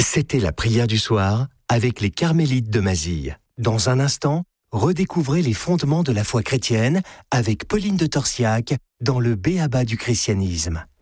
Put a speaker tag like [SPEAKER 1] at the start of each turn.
[SPEAKER 1] C'était la prière du soir avec les Carmélites de Mazille. Dans un instant, redécouvrez les fondements de la foi chrétienne avec Pauline de Torsiac dans le B.A.B.A. du christianisme.